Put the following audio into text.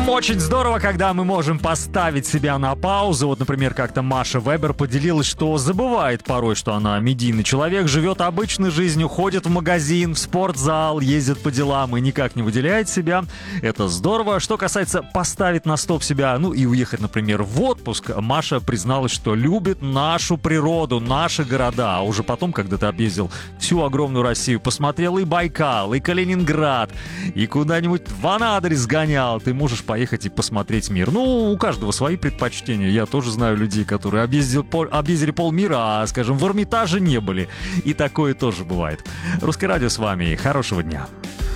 Очень здорово, когда мы можем поставить себя на паузу. Вот, например, как-то Маша Вебер поделилась, что забывает порой, что она медийный человек, живет обычной жизнью, ходит в магазин, в спортзал, ездит по делам и никак не выделяет себя. Это здорово. Что касается поставить на стоп себя, ну и уехать, например, в отпуск, Маша призналась, что любит нашу природу, наши города. А уже потом, когда ты объездил всю огромную Россию, посмотрел и Байкал, и Калининград, и куда-нибудь в Анадырь сгонял, ты можешь поехать и посмотреть мир. Ну, у каждого свои предпочтения. Я тоже знаю людей, которые объездили полмира, а, скажем, в Эрмитаже не были. И такое тоже бывает. Русское радио с вами. Хорошего дня.